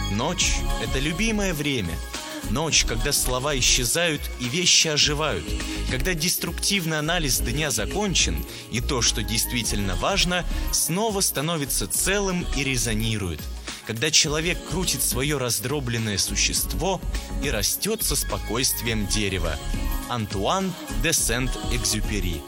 Ночь – это любимое время. Ночь, когда слова исчезают и вещи оживают, когда деструктивный анализ дня закончен, и то, что действительно важно, снова становится целым и резонирует, когда человек крутит свое раздробленное существо и растет со спокойствием дерева. Антуан де Сент-Экзюпери.